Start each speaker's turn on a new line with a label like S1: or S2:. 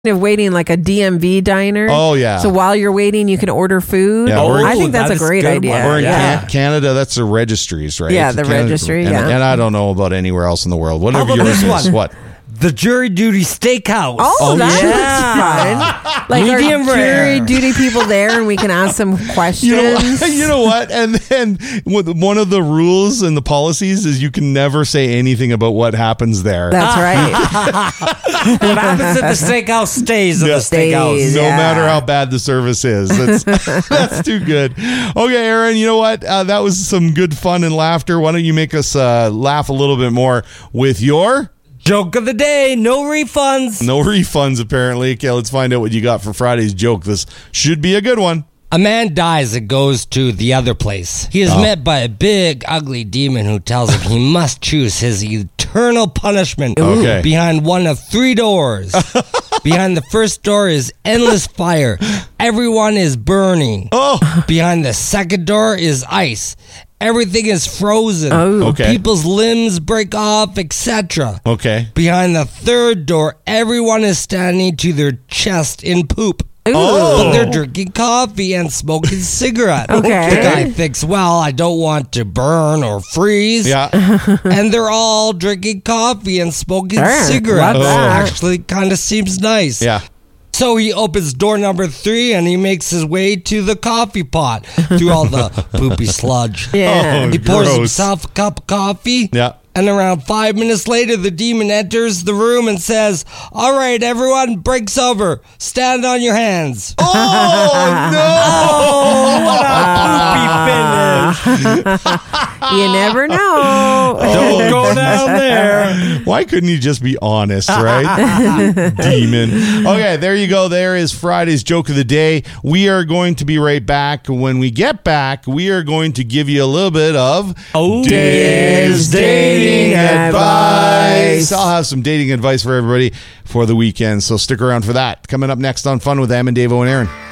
S1: of waiting, like a DMV diner.
S2: Oh, yeah.
S1: So while you're waiting, you can order food.
S2: Yeah,
S1: I think that's a great idea.
S2: Or in Canada, that's the registries, right?
S1: Yeah, the registry,
S2: and I don't know about anywhere else in the world. Whatever
S3: How about
S2: yours
S3: this
S2: is.
S3: one?
S2: What?
S3: The Jury Duty Steakhouse.
S1: Oh, that looks fun. Like,
S3: Medium
S1: are
S3: rare.
S1: jury duty people there and we can ask them questions?
S2: You know what? And then one of the rules and the policies is you can never say anything about what happens there.
S1: That's right.
S3: What happens at the steakhouse stays at the steakhouse.
S1: Stays.
S2: No
S1: Yeah.
S2: matter how bad the service is. That's too good. Okay, Aaron, you know what? That was some good fun and laughter. Why don't you make us laugh a little bit more with your...
S3: Joke of the day, no refunds.
S2: No refunds, apparently. Okay, let's find out what you got for Friday's joke. This should be a good one.
S3: A man dies and goes to the other place. He is met by a big, ugly demon who tells him he must choose his eternal punishment
S2: Okay.
S3: behind one of 3 doors. Behind the first door is endless fire. Everyone is burning.
S2: Oh,
S3: Behind the second door is ice. Everything is frozen.
S1: Oh.
S2: Okay.
S3: People's limbs break off, etc.
S2: okay.
S3: Behind the third door, everyone is standing to their chest in poop.
S1: Ooh.
S3: But they're drinking coffee and smoking cigarettes.
S1: Okay.
S3: The guy thinks, well, I don't want to burn or freeze.
S2: Yeah.
S3: And they're all drinking coffee and smoking
S1: Sure.
S3: cigarettes.
S1: Love that.
S3: Actually, kind of seems nice.
S2: Yeah.
S3: So he opens door number 3 and he makes his way to the coffee pot through all the poopy sludge.
S1: Yeah.
S2: Oh,
S3: He pours
S2: gross.
S3: himself a cup of coffee.
S2: Yeah.
S3: And around 5 minutes later, the demon enters the room and says, all right, everyone, break's over. Stand on your hands.
S2: Oh,
S3: Poopy finish.
S1: You never know.
S3: Don't go down there.
S2: no. Why couldn't you just be honest, right? Demon. Okay, there you go. There is Friday's joke of the day. We are going to be right back. When we get back, we are going to give you a little bit of Dave's dating advice. I'll have some dating advice for everybody for the weekend, so stick around for that. Coming up next on Fun with Em and Dave and Aaron.